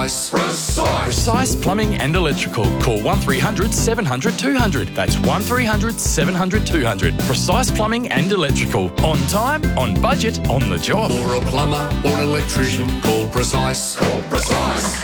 Precise. Precise. Precise Plumbing and Electrical. Call 1300 700 200. That's 1300 700 200. Precise Plumbing and Electrical. On time, on budget, on the job. For a plumber or an electrician, call Precise. Call Precise.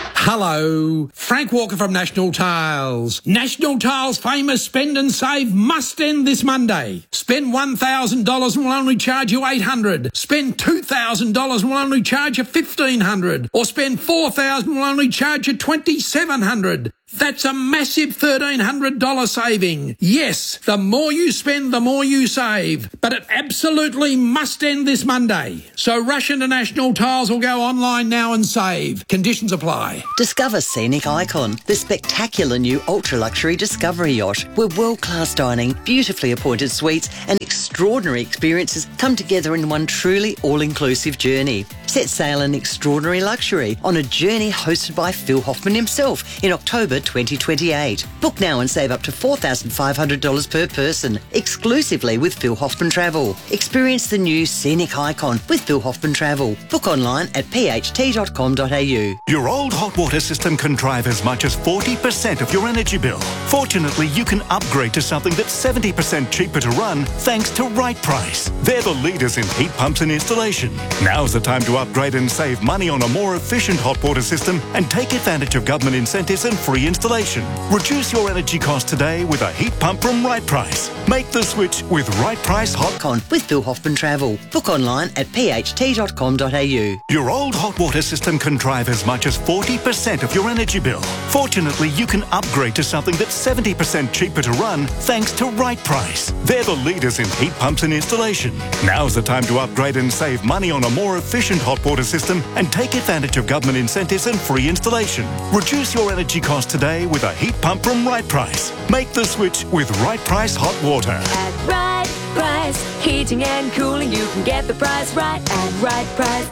Hello, Frank Walker from National Tiles. National Tiles' famous Spend and Save must end this Monday. Spend $1,000 and we'll only charge you $800. Spend $2,000 and we'll only charge you $1,500. Or spend $4,000 and we'll only charge you $2,700. That's a massive $1,300 saving. Yes, the more you spend, the more you save. But it absolutely must end this Monday. So rush into National Tiles or go online now and save. Conditions apply. Discover Scenic Icon, the spectacular new ultra-luxury Discovery yacht, where world-class dining, beautifully appointed suites and extraordinary experiences come together in one truly all-inclusive journey. Set sail in extraordinary luxury on a journey hosted by Phil Hoffman himself in October 2028. Book now and save up to $4,500 per person, exclusively with Phil Hoffman Travel. Experience the new Scenic Icon with Phil Hoffman Travel. Book online at pht.com.au. Your old hot water system can drive as much as 40% of your energy bill. Fortunately, you can upgrade to something that's 70% cheaper to run thanks to Right Price. They're the leaders in heat pumps and installation. Now's the time to upgrade and save money on a more efficient hot water system and take advantage of government incentives and free installation. Reduce your energy cost today with a heat pump from Right Price. Make the switch with Right Price Hot Con with Phil Hoffman Travel. Book online at pht.com.au. Your old hot water system can drive as much as 40% of your energy bill. Fortunately, you can upgrade to something that's 70% cheaper to run thanks to Right Price. They're the leaders in heat pumps and installation. Now's the time to upgrade and save money on a more efficient hot water system and take advantage of government incentives and free installation. Reduce your energy cost today with a heat pump from Right Price. Make the switch with Right Price Hot Water. At Right Price, heating and cooling, you can get the price right at Right Price.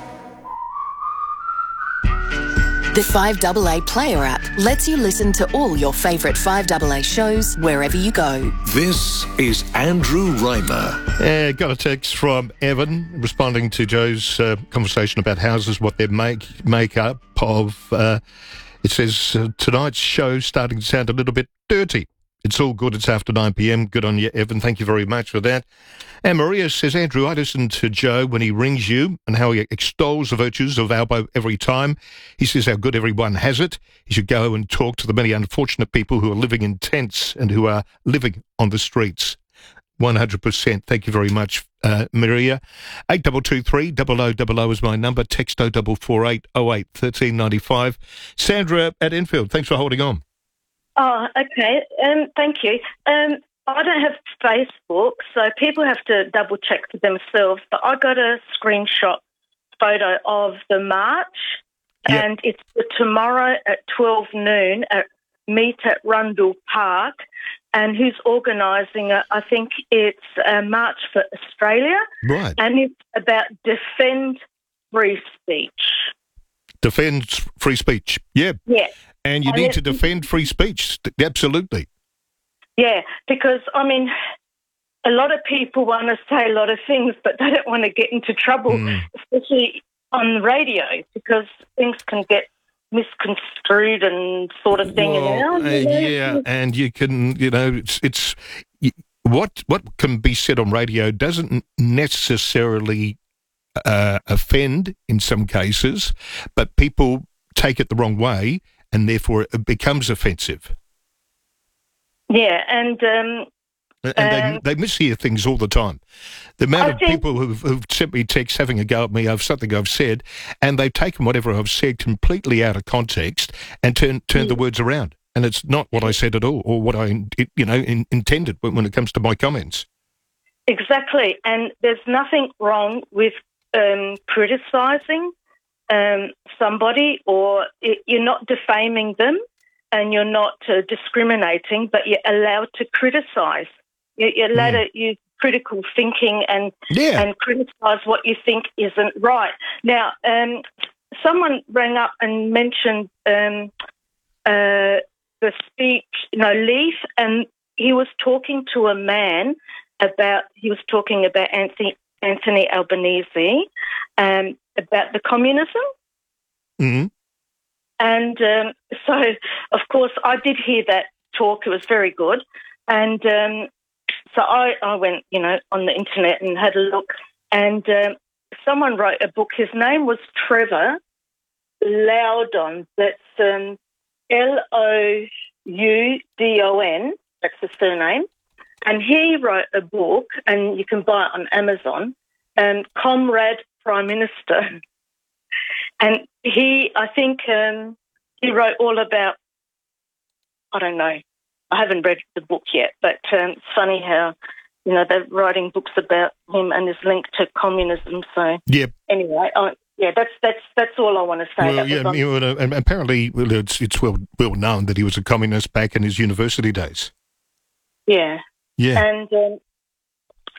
The 5AA Player app lets you listen to all your favourite 5AA shows wherever you go. This is Andrew Reimer. Got a text from Evan responding to Joe's conversation about houses, what they make up of. It says, tonight's show starting to sound a little bit dirty. It's all good. It's after 9 p.m. Good on you, Evan. Thank you very much for that. And Maria says, Andrew, I listen to Joe when he rings you and how he extols the virtues of Albo every time. He says how good everyone has it. He should go and talk to the many unfortunate people who are living in tents and who are living on the streets. 100%. Thank you very much, Maria. 8223 0000 is my number. Text 0448 08 1395. Sandra at Enfield, thanks for holding on. Oh, okay. Thank you. I don't have Facebook, so people have to double check for themselves. But I got a screenshot photo of the march, and it's for tomorrow at 12 noon at Meet at Rundle Park. And who's organising it? I think it's a March for Australia. Right. And it's about defend free speech. Defend free speech. Yeah. Yeah. And you need to defend free speech. Absolutely. Yeah, because, I mean, a lot of people want to say a lot of things, but they don't want to get into trouble, especially on radio, because things can get misconstrued and sort of thing. Yeah, and you can, what can be said on radio doesn't necessarily offend in some cases, but people take it the wrong way, and therefore it becomes offensive. Yeah, and they mishear things all the time. The amount of people who've sent me texts having a go at me of something I've said, and they've taken whatever I've said completely out of context and turned the words around. And it's not what I said at all, or what I intended when it comes to my comments. Exactly, and there's nothing wrong with criticising somebody, or you're not defaming them. And you're not discriminating, but you're allowed to criticise. You're allowed to use critical thinking and criticise what you think isn't right. Now, someone rang up and mentioned the speech, Leaf, and he was talking to a man about Anthony Albanese, about the communism. Mm-hmm. And so, of course, I did hear that talk. It was very good. And so I went, on the internet and had a look. And someone wrote a book. His name was Trevor Loudon. That's Loudon. That's the surname. And he wrote a book, and you can buy it on Amazon, Comrade Prime Minister. And he wrote all about, I don't know, I haven't read the book yet, but it's funny how, they're writing books about him and his link to communism. So anyway, that's all I want to say. Well, and apparently it's well known that he was a communist back in his university days. Yeah. Yeah. And